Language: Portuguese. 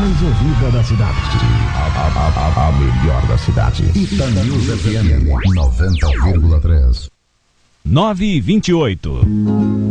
mais ouvida da cidade. A melhor da cidade. Itanews FM 90,3. 9h28.